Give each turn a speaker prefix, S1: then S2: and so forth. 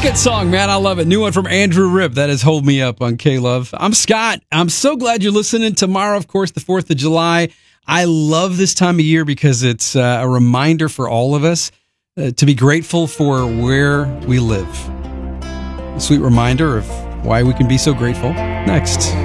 S1: Good song, man. I love it. New one from Andrew Ripp. That is Hold Me Up on K-Love. I'm Scott. I'm so glad you're listening. Tomorrow, of course, the 4th of July. I love this time of year because it's a reminder for all of us to be grateful for where we live. A sweet reminder of why we can be so grateful. Next.